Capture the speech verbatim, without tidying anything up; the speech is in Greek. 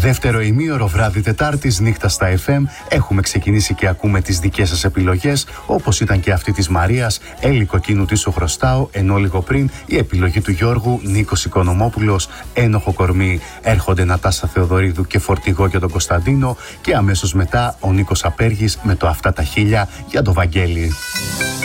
Δεύτερο ημίωρο βράδυ Τετάρτης, νύχτα στα εφ εμ. Έχουμε ξεκινήσει και ακούμε τις δικές σας επιλογές, όπως ήταν και αυτή της Μαρίας, Έλλη Κοκκίνου τι σου χρωστάω, ενώ λίγο πριν η επιλογή του Γιώργου, Νίκος Οικονομόπουλος, Ένοχο κορμί. Έρχονται Νατάσα Θεοδωρίδου και Φορτηγό για τον Κωνσταντίνο και αμέσως μετά ο Νίκος Απέργης με το Αυτά τα χίλια για το Βαγγέλη.